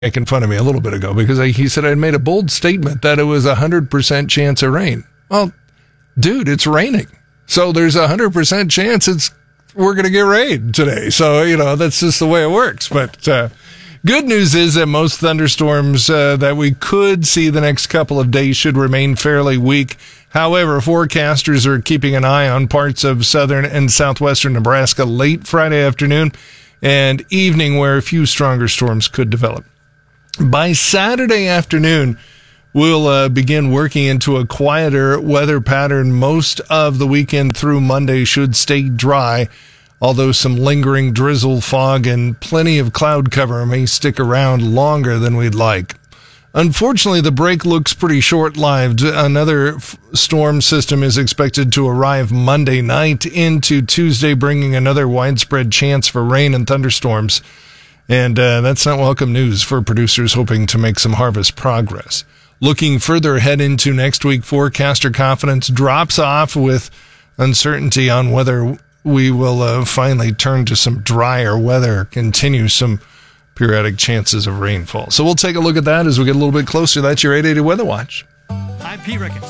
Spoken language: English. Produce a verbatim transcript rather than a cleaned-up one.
making fun of me a little bit ago because I, he said I made a bold statement that it was a one hundred percent chance of rain. Well, dude, it's raining. So there's a one hundred percent chance it's we're going to get rain today. So, you know, that's just the way it works. But uh, good news is that most thunderstorms uh, that we could see the next couple of days should remain fairly weak. However, forecasters are keeping an eye on parts of southern and southwestern Nebraska late Friday afternoon and evening where a few stronger storms could develop. By Saturday afternoon, we'll uh, begin working into a quieter weather pattern. Most of the weekend through Monday should stay dry, although some lingering drizzle, fog, and plenty of cloud cover may stick around longer than we'd like. Unfortunately, the break looks pretty short-lived. Another f- storm system is expected to arrive Monday night into Tuesday, bringing another widespread chance for rain and thunderstorms. And uh, that's not welcome news for producers hoping to make some harvest progress. Looking further ahead into next week, forecaster confidence drops off with uncertainty on whether we will uh, finally turn to some drier weather, continue some periodic chances of rainfall. So we'll take a look at that as we get a little bit closer. That's your eight eighty Weather Watch. I'm Pete Ricketts.